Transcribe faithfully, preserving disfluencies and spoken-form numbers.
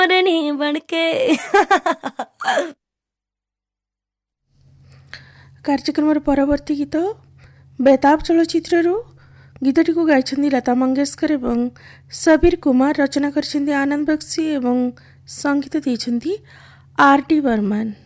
नहीं बनके। कार्यक्रम परवर्ती गीत बेताब चलचित्रु गीतटी को गाइछन्ती लता मंगेशकर एवं सबीर कुमार, रचना कर आनंद बक्सी एवं संगीत देछन्ती आर डी बर्मन।